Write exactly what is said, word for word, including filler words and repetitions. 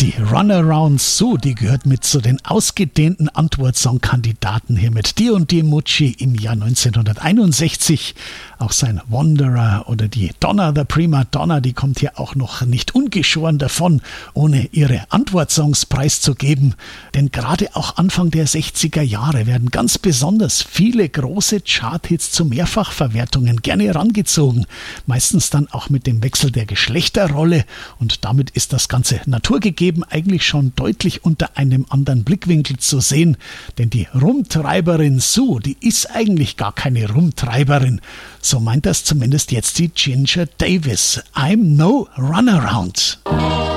Die Runaround Sue, die gehört mit zu den ausgedehnten Antwortsong-Kandidaten hier mit Die und die Mucci im Jahr neunzehnhunderteinundsechzig. Auch sein Wanderer oder die Donna the Prima Donna, die kommt hier auch noch nicht ungeschoren davon, ohne ihre Antwortsongs preiszugeben. Denn gerade auch Anfang der sechziger Jahre werden ganz besonders viele große Charthits zu Mehrfachverwertungen gerne herangezogen. Meistens dann auch mit dem Wechsel der Geschlechterrolle, und damit ist das Ganze naturgegeben eigentlich schon deutlich unter einem anderen Blickwinkel zu sehen, denn die Rumtreiberin Sue, die ist eigentlich gar keine Rumtreiberin. So meint das zumindest jetzt die Ginger Davis. I'm no runaround.